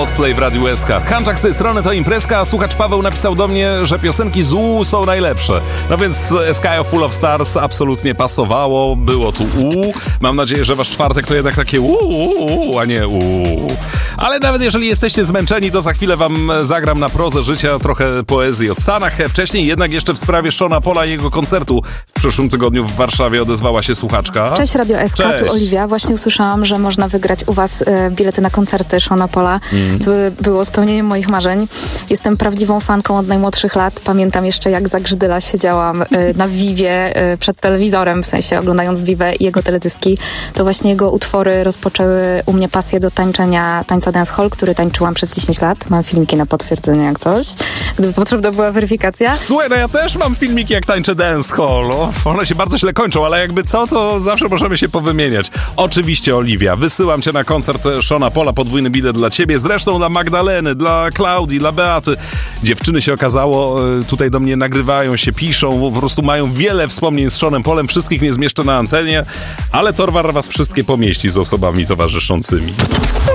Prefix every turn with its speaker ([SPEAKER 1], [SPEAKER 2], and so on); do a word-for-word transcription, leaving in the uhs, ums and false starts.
[SPEAKER 1] Podplay w Radiu S K. Hanczak z tej strony to imprezka, a słuchacz Paweł napisał do mnie, że piosenki z U są najlepsze. No więc Sky Full of Stars absolutnie pasowało, było tu U. Mam nadzieję, że wasz czwartek to jednak takie U, a nie U. Ale nawet jeżeli jesteście zmęczeni, to za chwilę wam zagram na prozę życia trochę poezji od Sanach. Wcześniej jednak jeszcze w sprawie Seana Paula i jego koncertu w przyszłym tygodniu w Warszawie odezwała się słuchaczka.
[SPEAKER 2] Cześć Radio S K,
[SPEAKER 1] Cześć.
[SPEAKER 2] Tu Oliwia. Właśnie usłyszałam, że można wygrać u was e, bilety na koncerty Seana Paula, mm. co było spełnieniem moich marzeń. Jestem prawdziwą fanką od najmłodszych lat. Pamiętam jeszcze, jak za grzydyla siedziałam e, na Vivie e, przed telewizorem, w sensie oglądając Vivę i jego teledyski. To właśnie jego utwory rozpoczęły u mnie pasję do tańczenia tańca dancehall, który tańczyłam przez dziesięć lat. Mam filmiki na potwierdzenie jak coś, gdyby potrzebna była weryfikacja.
[SPEAKER 1] Słuchaj, no ja też mam filmiki, jak tańczę dancehall. One się bardzo źle kończą, ale jakby co, to zawsze możemy się powymieniać. Oczywiście, Oliwia, wysyłam cię na koncert Seana Paula, podwójny bilet dla ciebie, zresztą dla Magdaleny, dla Klaudii, dla Beaty. Dziewczyny się okazało, tutaj do mnie nagrywają się, piszą, po prostu mają wiele wspomnień z Seanem Paulem, wszystkich nie zmieszczę na antenie, ale Torwar was wszystkie pomieści z osobami towarzyszącymi.